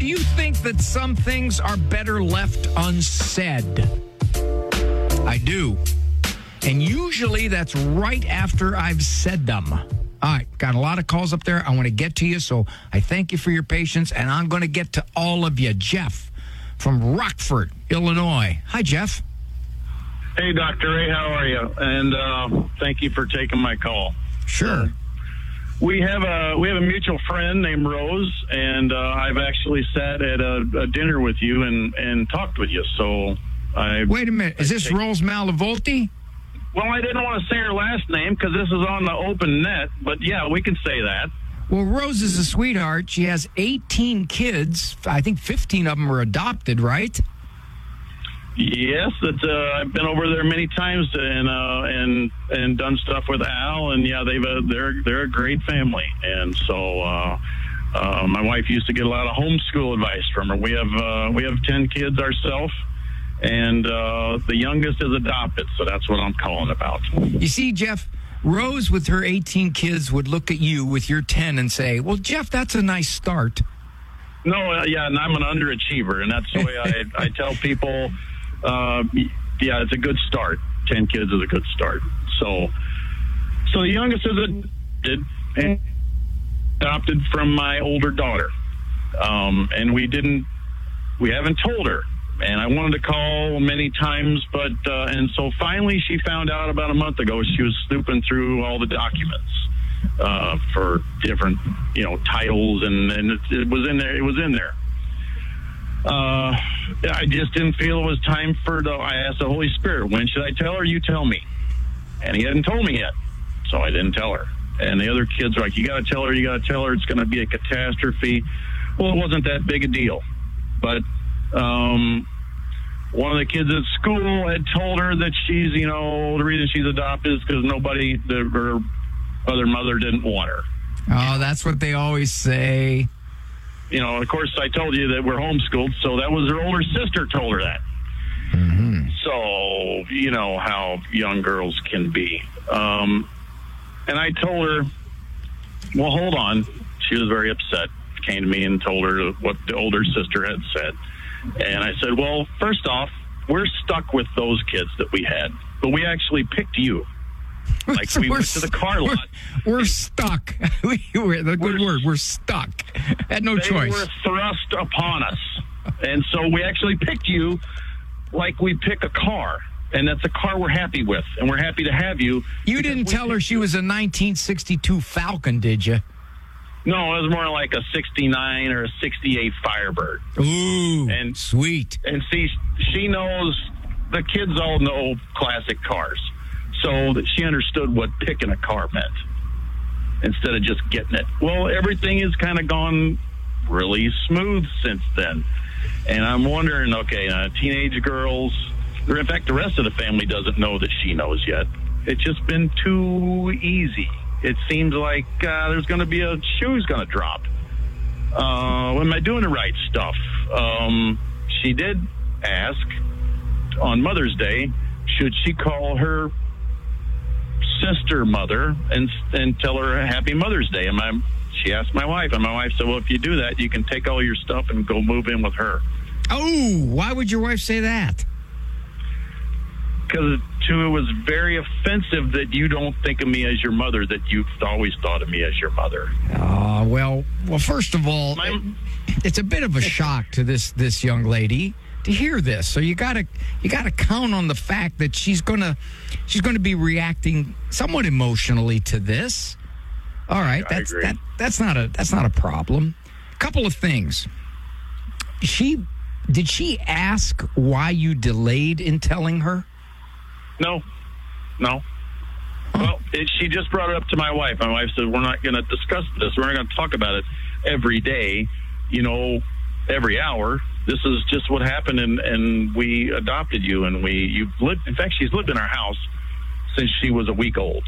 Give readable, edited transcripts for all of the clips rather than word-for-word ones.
do you think that some things are better left unsaid? I do. And usually that's right after I've said them. All right, got a lot of calls up there. I want to get to you, so I thank you for your patience, and I'm going to get to all of you. Jeff from Rockford, Illinois. Hi, Jeff. Hey, Dr. Ray, how are you? And thank you for taking my call. Sure. We have a mutual friend named Rose, and I've actually sat at a dinner with you and talked with you. So wait a minute. Is this Rose Malavolti? Well, I didn't want to say her last name because this is on the open net, but yeah, we can say that. Well, Rose is a sweetheart. She has 18 kids. I think 15 of them are adopted, right? Yes, I've been over there many times and done stuff with Al, and yeah, they're a great family, and so my wife used to get a lot of homeschool advice from her. We have 10 kids ourselves, and the youngest is adopted, so that's what I'm calling about. You see, Jeff, Rose with her 18 kids would look at you with your 10 and say, "Well, Jeff, that's a nice start." No, yeah, and I'm an underachiever, and that's the way I tell people. Yeah, it's a good start. 10 kids is a good start. So the youngest is adopted from my older daughter, and we haven't told her. And I wanted to call many times, but and so finally she found out about a month ago. She was snooping through all the documents for different, titles, and it was in there. It was in there. I just didn't feel it was time I asked the Holy Spirit, when should I tell her? You tell me. And he hadn't told me yet, so I didn't tell her. And the other kids were like, you got to tell her, it's going to be a catastrophe. Well, it wasn't that big a deal. But one of the kids at school had told her that she's, the reason she's adopted is because her other mother didn't want her. Oh, that's what they always say. Of course, I told you that we're homeschooled, so that was her older sister told her that. Mm-hmm. So, you know how young girls can be. And I told her, well, hold on. She was very upset, came to me and told her what the older sister had said. And I said, well, first off, we're stuck with those kids that we had, but we actually picked you. Like we went to the car lot. We're stuck. We're stuck. Had no choice. They were thrust upon us. And so we actually picked you like we pick a car. And that's a car we're happy with. And we're happy to have you. You didn't tell her she was a 1962 Falcon, did you? No, it was more like a 69 or a 68 Firebird. Ooh, and sweet. And see, she knows, the kids all know classic cars. So that she understood what picking a car meant instead of just getting it. Well, everything has kind of gone really smooth since then. And I'm wondering, okay, teenage girls, or in fact, the rest of the family doesn't know that she knows yet. It's just been too easy. It seems like there's going to be a shoe's going to drop. Am I doing the right stuff? She did ask on Mother's Day, should she call her sister mother and tell her a happy Mother's Day? And she asked my wife, and my wife said, well, if you do that, you can take all your stuff and go move in with her. Oh, why would your wife say that? Because it was very offensive that you don't think of me as your mother, that you've always thought of me as your mother. Well, first of all, it's a bit of a shock to this young lady to hear this. So you gotta count on the fact that she's gonna be reacting somewhat emotionally to this. All right, that's not a problem. Couple of things. Did she ask why you delayed in telling her? No. Huh. Well, she just brought it up to my wife. My wife said, we're not going to discuss this. We're not going to talk about it every day, every hour. This is just what happened, and we adopted you, and you've lived. In fact, she's lived in our house since she was a week old.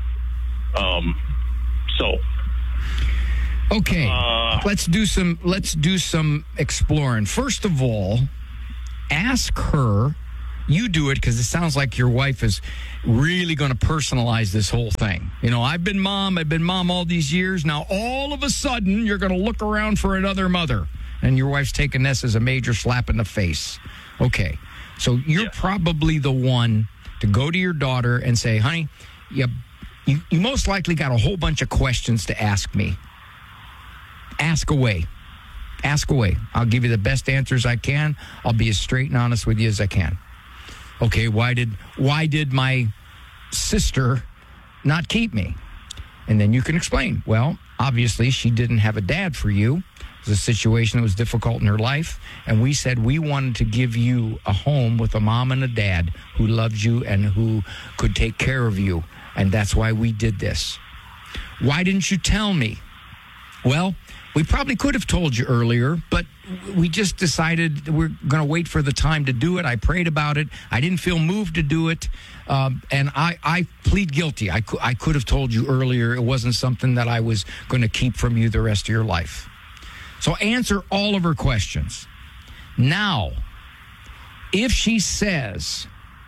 Okay, let's do some exploring. First of all, ask her. You do it because it sounds like your wife is really going to personalize this whole thing. I've been mom all these years. Now, all of a sudden, you're going to look around for another mother. And your wife's taking this as a major slap in the face. Okay. So you're probably the one to go to your daughter and say, honey, you most likely got a whole bunch of questions to ask me. Ask away. Ask away. I'll give you the best answers I can. I'll be as straight and honest with you as I can. Okay, why did my sister not keep me? And then you can explain. Well, obviously she didn't have a dad for you. It was a situation that was difficult in her life. And we said we wanted to give you a home with a mom and a dad who loved you and who could take care of you. And that's why we did this. Why didn't you tell me? Well, we probably could have told you earlier, but we just decided we're going to wait for the time to do it. I prayed about it. I didn't feel moved to do it. And I plead guilty. I could have told you earlier. It wasn't something that I was going to keep from you the rest of your life. So answer all of her questions. Now, if she says,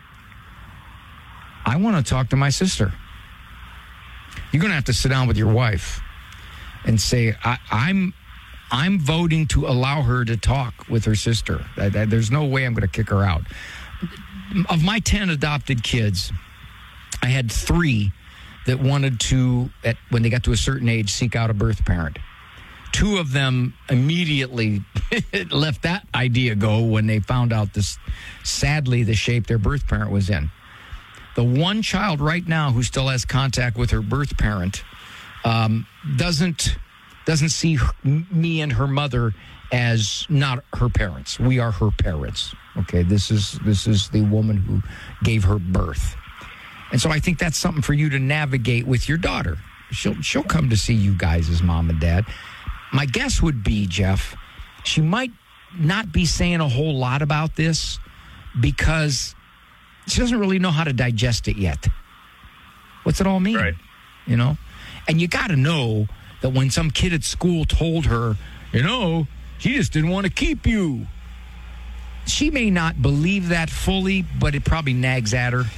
I want to talk to my sister, you're going to have to sit down with your wife and say, I'm voting to allow her to talk with her sister. There's no way I'm going to kick her out. Of my 10 adopted kids, I had 3 that wanted to, when they got to a certain age, seek out a birth parent. 2 of them immediately let that idea go when they found out sadly, the shape their birth parent was in. The one child right now who still has contact with her birth parent doesn't see me and her mother as not her parents. We are her parents. Okay, this is the woman who gave her birth. And so I think that's something for you to navigate with your daughter. She'll come to see you guys as mom and dad. My guess would be, Jeff, she might not be saying a whole lot about this because she doesn't really know how to digest it yet. What's it all mean? Right. You know? And you got to know that when some kid at school told her, she just didn't want to keep you. She may not believe that fully, but it probably nags at her.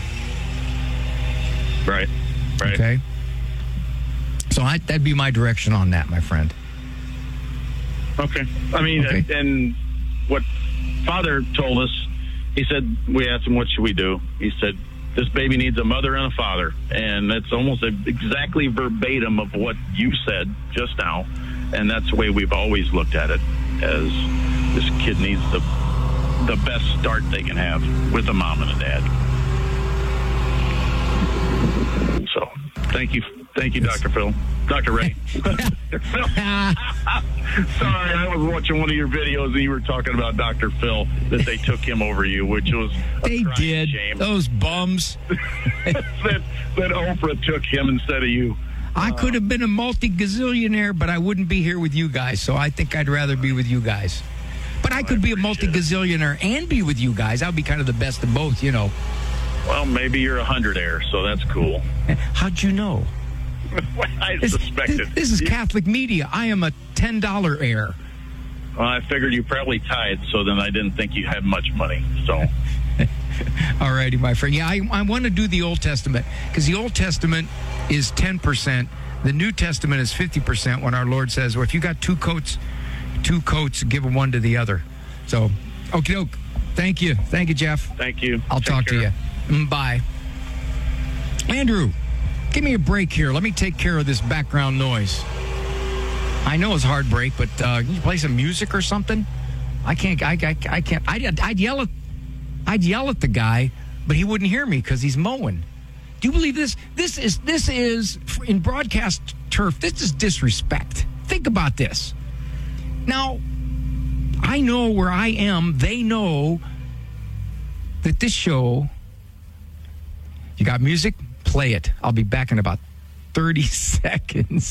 Right. Okay? So that'd be my direction on that, my friend. Okay. I mean, and what Father told us, he said, we asked him, what should we do? He said, this baby needs a mother and a father. And it's almost exactly verbatim of what you said just now. And that's the way we've always looked at it, as this kid needs the best start they can have with a mom and a dad. So thank you, Dr. Phil. Dr. Ray. Sorry, I was watching one of your videos and you were talking about Dr. Phil, that they took him over you, which was they did. Shame. Those bums. that Oprah took him instead of you. I could have been a multi-gazillionaire, but I wouldn't be here with you guys, so I think I'd rather be with you guys. But I could be a multi-gazillionaire and be with you guys. I'll be kind of the best of both, Well, maybe you're a 100-aire, so that's cool. How'd you know? I suspected. This is Catholic media. I am a $10 heir. Well, I figured you probably tithed, so then I didn't think you had much money. So, all righty, my friend. Yeah, I want to do the Old Testament because the Old Testament is 10%. The New Testament is 50% when our Lord says, well, if you got two coats, give one to the other. So, okie doke. Thank you. Thank you, Jeff. Thank you. I'll talk to you. Bye. Andrew, give me a break here. Let me take care of this background noise. I know it's hard break, but can you play some music or something? I can't. I'd yell at the guy, but he wouldn't hear me because he's mowing. Do you believe this? This is in broadcast turf. This is disrespect. Think about this. Now, I know where I am. They know that this show. You got music? Play it. I'll be back in about 30 seconds.